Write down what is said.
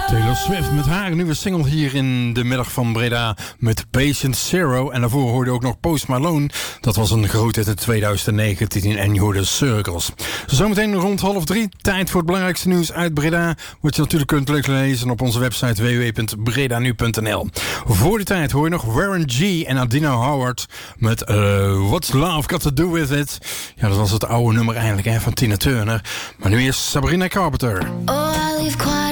Taylor Swift met haar nieuwe single hier in de middag van Breda met Patient Zero. En daarvoor hoorde ook nog Post Malone. Dat was een groot hit in 2019 en je hoorde Circles. Zometeen rond 2:30, tijd voor het belangrijkste nieuws uit Breda. Wat je natuurlijk kunt lezen op onze website www.bredanu.nl. Voor die tijd hoor je nog Warren G en Adina Howard met What's Love Got To Do With It. Ja, dat was het oude nummer eigenlijk van Tina Turner. Maar nu eerst Sabrina Carpenter. Oh, I leave quiet.